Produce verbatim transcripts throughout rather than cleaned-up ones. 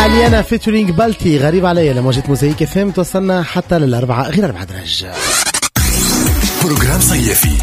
اليانا فيتورينج بالتي غريب عليا لموجة موزايك اف ام. توصلنا حتى للأربعة غير أربعة درجة. بروجرام صيفي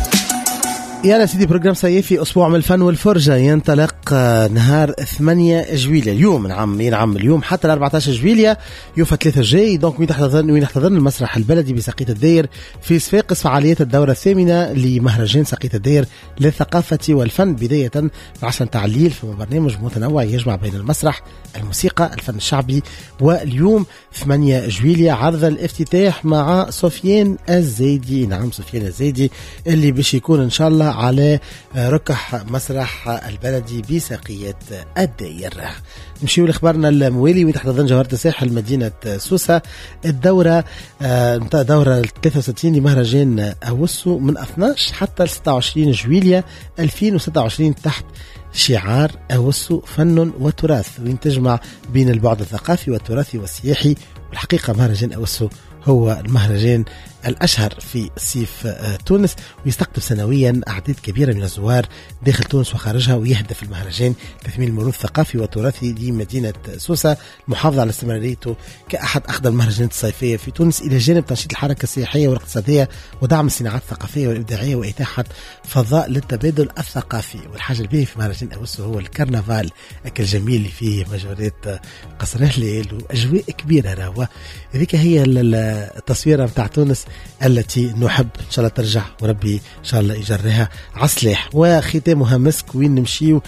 يا سيدي، بروجرام صيفي أسبوع من الفن والفرجة ينطلق نهار ثمانية جويلية اليوم. نعم ينعم اليوم حتى ل أربعة عشر جويلية يوفى ثلاثة الجاي. دونك وين تحتضن وين يحتضن المسرح البلدي بساقية الداير في صفاقس فعاليات الدورة الثامنة لمهرجان ساقية الداير للثقافة والفن، بداية بعشرة تعليل في برنامج متنوع يجمع بين المسرح، الموسيقى، الفن الشعبي. واليوم ثمانية جويلية عرض الافتتاح مع سفيان الزايدي. نعم سفيان الزايدي اللي باش يكون ان شاء الله على ركح مسرح البلدي بساقية الداير. نمشيو لخبرنا الموالي وين تحتضن جوهرة الساحل مدينة سوسة الدورة نتاع دورة ثلاثة وستين لمهرجان أوسو من اثناش حتى ستة وعشرين جويلية ألفين وستة وعشرين تحت شعار أوسو فن وتراث، وين تجمع بين البعد الثقافي والتراثي والسياحي. والحقيقة مهرجان أوسو هو المهرجان الأشهر في صيف تونس، ويستقطب سنويا أعداد كبيرة من الزوار داخل تونس وخارجها. ويهدف المهرجان تثمين الموروث الثقافي والتراثي لمدينة سوسة، المحافظة على استمراريته كأحد أقدم المهرجانات الصيفية في تونس، إلى جانب تنشيط الحركة السياحية والاقتصادية ودعم الصناعات الثقافية والإبداعية وإتاحة فضاء للتبادل الثقافي. والحاجة الباهية في مهرجان أوسو هو الكرنفال الجميل اللي فيه مجورات قصر هلال وأجواء كبيرة. راهو هذيك هي التصويرة متاع تونس التي نحب إن شاء الله ترجع، وربي إن شاء الله يجرها عصلح. وختامها مسك وين نمشيو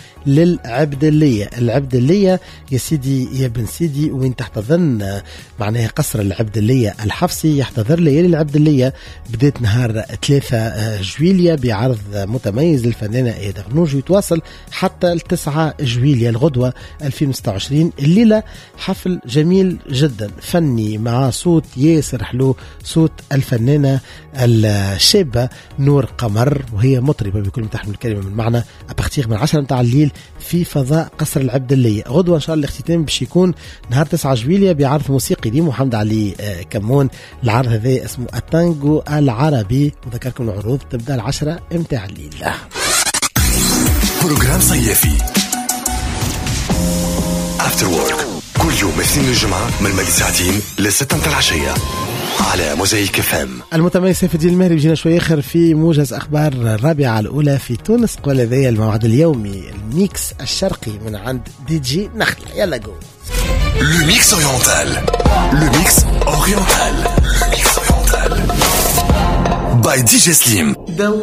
للعبدلية. العبدلية يا سيدي يا بن سيدي وين تحتضن معناها قصر العبدلية الحفصي يحتضر ليالي العبدلية. بداية نهار ثلاثة جويلية بعرض متميز للفنانة إيدا غنوج، ويتواصل حتى التسعة جويلية الغدوة ألفين وستة وعشرين. الليلة حفل جميل جدا فني مع صوت ياسر حلو، صوت الفنانة الشابة نور قمر، وهي مطربة بكل تحمل الكلمة من معنى. أبختيغ من عشرة متاع الليل في فضاء قصر العبدلية. غدوة إن شاء الله الاختتام باش يكون نهار تسعة جويلية بعرض موسيقي دي محمد علي كمون. العرض هذا اسمه التانجو العربي. وذكركم العروض تبدأ العشرة متاع الليل. بروجرام صيفي After Work كل يوم اثنين الجمعة من مدى ساعتين لستة متاع العشية على موزايك فام. المتميز سيف الدين المهري بيجينا شوي آخر في موجز أخبار الرابعة الأولى في تونس. قبل ذي الموعد اليومي الميكس الشرقي من عند دي جي نخلة. يلا جو Le mix oriental. Le mix oriental. Le mix oriental. By دي جي Slim.